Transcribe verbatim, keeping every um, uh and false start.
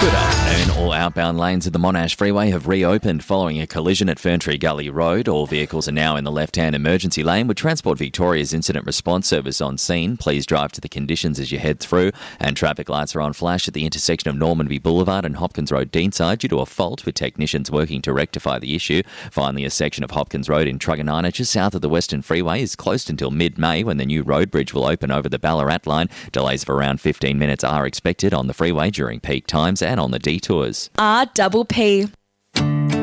Good afternoon. All outbound lanes of the Monash Freeway have reopened following a collision at Ferntree Gully Road. All vehicles are now in the left-hand emergency lane with Transport Victoria's Incident Response Service on scene. Please drive to the conditions as you head through. And traffic lights are on flash at the intersection of Normanby Boulevard and Hopkins Road Deanside due to a fault with technicians working to rectify the issue. Finally, a section of Hopkins Road in Truganina just south of the Western Freeway is closed until mid-May when the new road bridge will open over the Ballarat line. Delays of around fifteen minutes are expected on the freeway during peak times and on the detours. R double P.